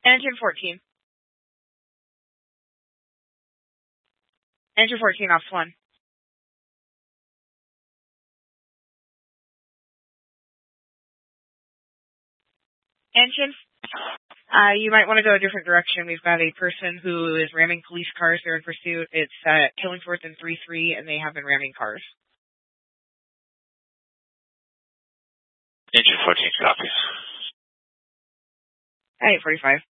Engine 14. Engine 14 off 1. Engine, you might want to go a different direction. We've got a person who is ramming police cars. They're in pursuit. It's Killingsworth and 3-3, and they have been ramming cars. Engine 14 copies. 8:45.